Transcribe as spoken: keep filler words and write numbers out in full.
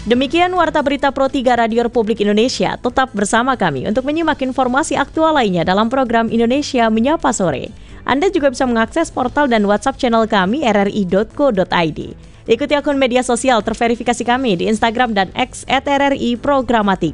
Demikian Warta Berita Pro tiga Radio Republik Indonesia. Tetap bersama kami untuk menyimak informasi aktual lainnya dalam program Indonesia Menyapa Sore. Anda juga bisa mengakses portal dan WhatsApp channel kami r r i dot co dot i d. Ikuti akun media sosial terverifikasi kami di Instagram dan X at r r i programatika.